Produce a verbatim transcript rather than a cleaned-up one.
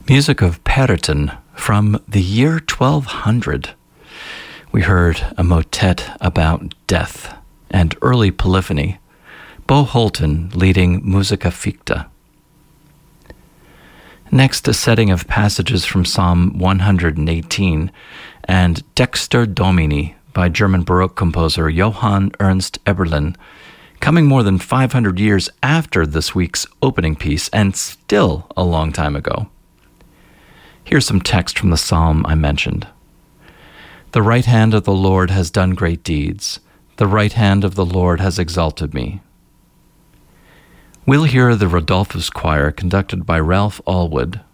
Music of Periton from the year twelve hundred. We heard a motet about death and early polyphony. Bo Holton leading Musica Ficta. Next, a setting of passages from Psalm one hundred eighteen and Dexter Domini by German Baroque composer Johann Ernst Eberlin, coming more than five hundred years after this week's opening piece and still a long time ago. Here's some text from the psalm I mentioned. The right hand of the Lord has done great deeds. The right hand of the Lord has exalted me. We'll hear the Rodolphus Choir conducted by Ralph Allwood